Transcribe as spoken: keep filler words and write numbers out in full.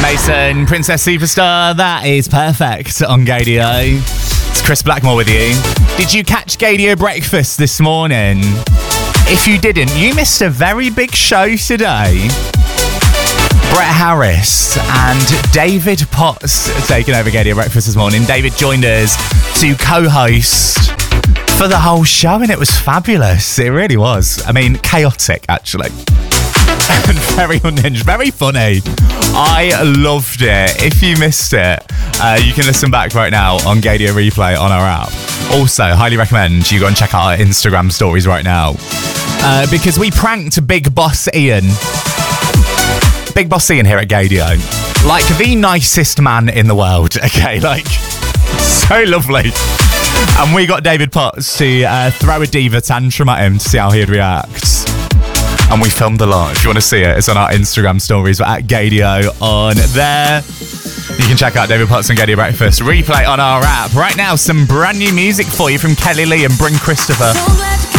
Jason, Princess Superstar, that is perfect on Gadio. It's Chris Blackmore with you. Did you catch Gadio Breakfast this morning? If you didn't, you missed a very big show today. Brett Harris and David Potts taking over Gadio Breakfast this morning. David joined us to co-host for the whole show, and it was fabulous. It really was. I mean, chaotic, actually. And very unhinged, very funny. I loved it. If you missed it, uh, you can listen back right now on Gadio Replay on our app. Also, highly recommend you go and check out our Instagram stories right now. Uh, because we pranked Big Boss Ian. Big Boss Ian here at Gadio. Like the nicest man in the world, okay? Like, so lovely. And we got David Potts to uh, throw a diva tantrum at him to see how he'd react. And we filmed a lot. If you want to see it, it's on our Instagram stories. We're at Gadio on there. You can check out David Potts and Gadio Breakfast Replay on our app. Right now, some brand new music for you from Kelly Lee and Bryn Christopher.